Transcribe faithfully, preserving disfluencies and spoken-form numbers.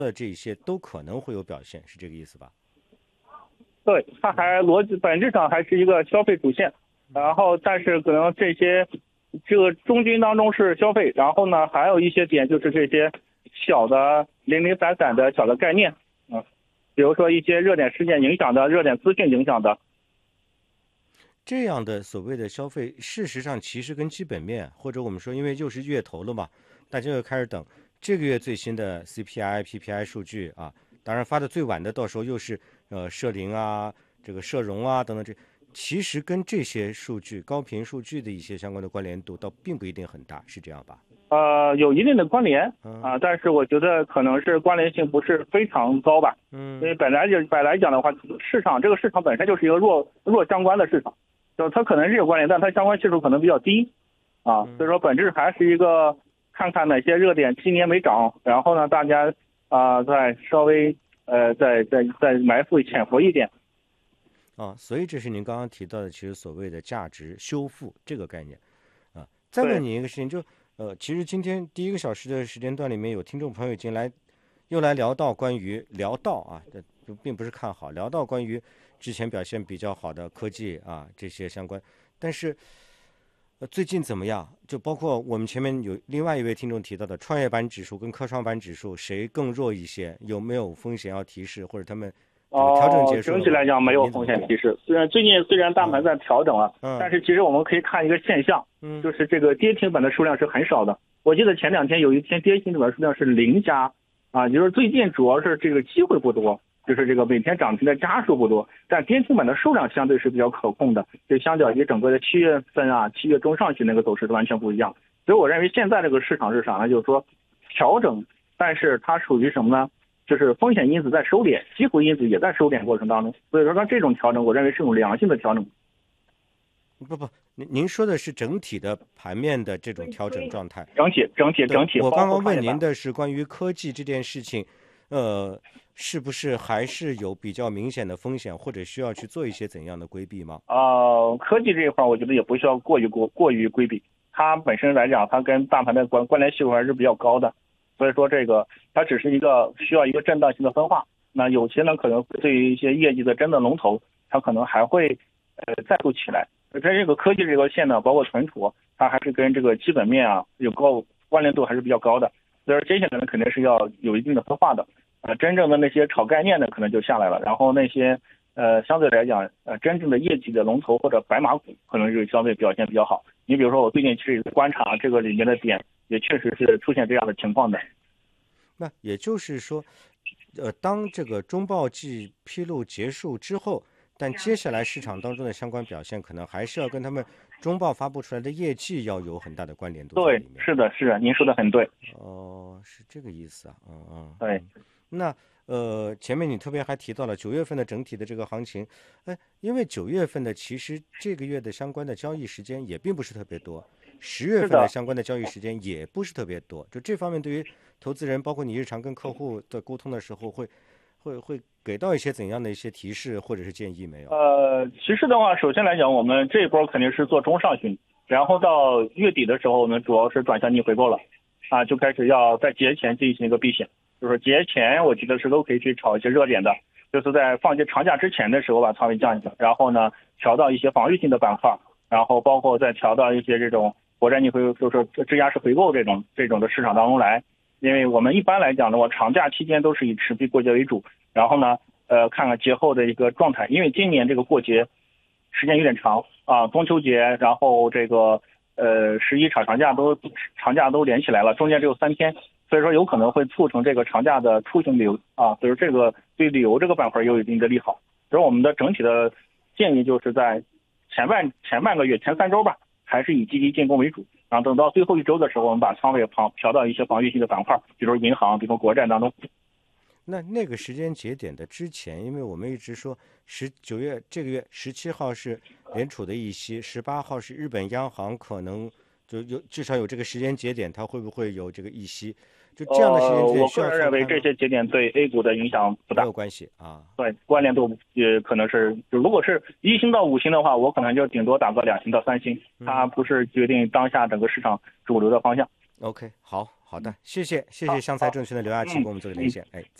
的这些都可能会有表现，是这个意思吧？ 对，它还逻辑本质上还是一个消费主线，然后但是可能这些这个中军当中是消费，然后呢还有一些点就是这些小的零零散散的小的概念，嗯，比如说一些热点事件影响的、热点资讯影响的。 这样的所谓的消费，事实上其实跟基本面，或者我们说，因为又是月头了嘛，大家又开始等这个月最新的 C P I、P P I 数据啊。当然发的最晚的，到时候又是呃社零啊、这个社融啊等等这，其实跟这些数据、高频数据的一些相关的关联度，倒并不一定很大，是这样吧？ 呃，有一定的关联嗯啊，但是我觉得可能是关联性不是非常高吧。 嗯， 因为本来就本来讲的话，市场这个市场本身就是一个弱弱相关的市场，就是它可能是有关联，但它相关系数可能比较低啊，所以说本质还是一个看看哪些热点今年没涨，然后呢大家啊、呃、再稍微呃再再再埋伏潜伏一点。 啊，所以这是您刚刚提到的，其实所谓的价值修复这个概念啊。再问对， 你一个事情，就呃，其实今天第一个小时的时间段里面，有听众朋友已经来又来聊到关于聊到啊，这就并不是看好，聊到关于之前表现比较好的科技啊这些相关，但是呃最近怎么样？就包括我们前面有另外一位听众提到的创业板指数跟科创板指数谁更弱一些，有没有风险要提示，或者他们这个调整哦， 结束了吗？ 整体来讲没有风险提示。虽然最近虽然大盘在调整啊， 嗯但是其实我们可以看一个现象， 嗯就是这个跌停板的数量是很少的。我记得前两天有一天跌停板的数量是零家啊，就是最近主要是这个机会不多，就是这个每天涨停的家数不多，但跌停板的数量相对是比较可控的，就相较于整个的七月份啊、七月中上旬那个走势是完全不一样。所以我认为现在这个市场是啥呢？就是说调整，但是它属于什么呢？就是风险因子在收敛，机会因子也在收敛过程当中，所以说它这种调整，我认为是种良性的调整。 不不，您您说的是整体的盘面的这种调整状态。 整体整体对， 整体， 我刚刚问包括创业板您的是关于科技这件事情，呃，是不是还是有比较明显的风险，或者需要去做一些怎样的规避吗？ 呃，科技这一块，我觉得也不需要过于过过于规避，它本身来讲，它跟大盘的关关联系数还是比较高的，所以说这个它只是一个需要一个震荡性的分化。那有些呢可能对于一些业绩的真的龙头，它可能还会呃再度起来。在这个科技这个线呢，包括存储，它还是跟这个基本面啊有高关联度还是比较高的，所以说接下来呢肯定是要有一定的分化的。呃，真正的那些炒概念的可能就下来了，然后那些呃相对来讲呃真正的业绩的龙头或者白马股可能就相对表现比较好。你比如说我最近其实观察这个里面的点，也确实是出现这样的情况的。 那也就是说，呃，当这个中报季披露结束之后，但接下来市场当中的相关表现，可能还是要跟他们中报发布出来的业绩要有很大的关联度在对， 里面。 是的，是的，您说的很对。 哦，是这个意思啊，嗯嗯。 对。 嗯那呃，前面你特别还提到了九月份的整体的这个行情，哎，因为九月份的其实这个月的相关的交易时间也并不是特别多，十月份的是的， 相关的交易时间也不是特别多，就这方面对于投资人，包括你日常跟客户的沟通的时候，会会会给到一些怎样的一些提示或者是建议没有？ 呃，其实的话，首先来讲，我们这一波肯定是做中上旬，然后到月底的时候，我们主要是转向逆回购了，啊，就开始要在节前进行一个避险，就是节前我觉得是都可以去炒一些热点的，就是在放假长假之前的时候把仓位降一降，然后呢调到一些防御性的板块，然后包括再调到一些这种国债逆回购，就是说质押式回购这种这种的市场当中来。因为我们一般来讲的话，长假期间都是以持币过节为主，然后呢，呃，看看节后的一个状态。因为今年这个过节时间有点长啊，中秋节，然后这个呃十一长长假都长假都连起来了，中间只有三天，所以说有可能会促成这个长假的出行旅游啊，所以说这个对旅游这个板块有一定的利好。所以我们的整体的建议就是在前半前半个月前三周吧，还是以积极进攻为主。然后等到最后一周的时候，我们把仓位旁调到一些防御性的板块，比如银行，比如国债当中。 那那个时间节点的之前，因为我们一直说十九月这个月十七号是联储的议息，十八号是日本央行可能就有至少有这个时间节点，它会不会有这个议息？就这样的时间呃， 节点我个需要错开吗？ 人认为这些节点对 A 股的影响不大， 没有关系啊。 对关联度也可能是，就如果是一星到五星的话，我可能就顶多打个两星到三星，它不是决定当下整个市场主流的方向。 OK，好。好好的，谢谢谢谢湘财证券的刘亚奇嗯跟我们做的连线，哎。